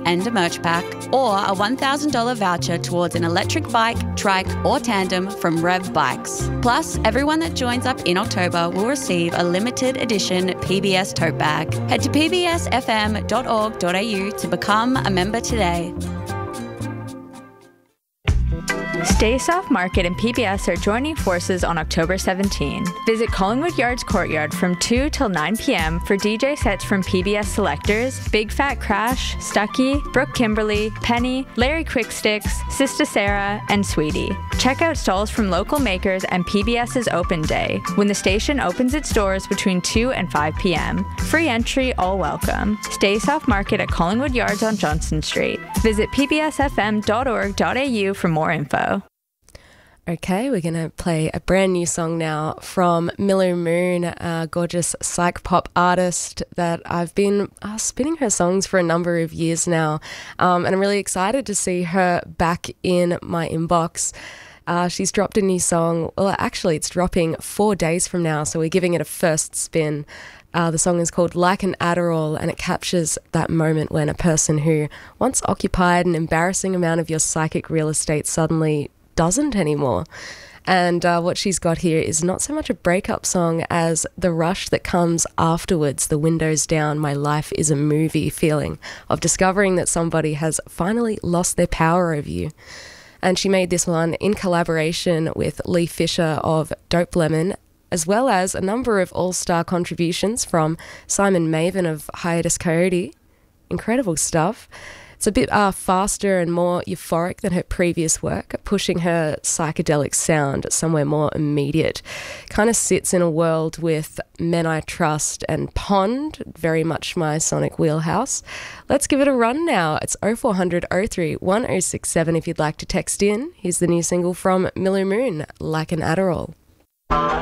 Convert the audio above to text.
and a merch pack, or a $1,000 voucher towards an electric bike, trike or tandem from Rev Bikes. Plus, everyone that joins up in October will receive a limited edition PBS tote bag. Head to pbsfm.org.au to become a member today. Stay Soft Market and PBS are joining forces on October 17. Visit Collingwood Yard's courtyard from 2 till 9 p.m. for DJ sets from PBS selectors Big Fat Crash, Stucky, Brooke Kimberly, Penny, Larry Quicksticks, Sista Sarah, and Sweetie. Check out stalls from local makers and PBS's Open Day, when the station opens its doors between 2 and 5 p.m. Free entry, all welcome. Stay Soft Market at Collingwood Yards on Johnston Street. Visit pbsfm.org.au for more info. Okay, we're going to play a brand new song now from Millu Moon, a gorgeous psych pop artist that I've been spinning her songs for a number of years now, and I'm really excited to see her back in my inbox. She's dropped a new song. Well, actually, it's dropping 4 days from now, so we're giving it a first spin. The song is called Like an Adderall, and it captures that moment when a person who once occupied an embarrassing amount of your psychic real estate suddenly doesn't anymore. And what she's got here is not so much a breakup song as the rush that comes afterwards, the windows down, my life is a movie feeling of discovering that somebody has finally lost their power over you. And she made this one in collaboration with Lee Fisher of Dope Lemon, as well as a number of all-star contributions from Simon Maven of Hiatus Coyote. Incredible stuff. It's a bit faster and more euphoric than her previous work, pushing her psychedelic sound somewhere more immediate. Kind of sits in a world with Men I Trust and Pond, very much my sonic wheelhouse. Let's give it a run now. It's 0400 03 1067 if you'd like to text in. Here's the new single from Millu Moon, Like an Adderall.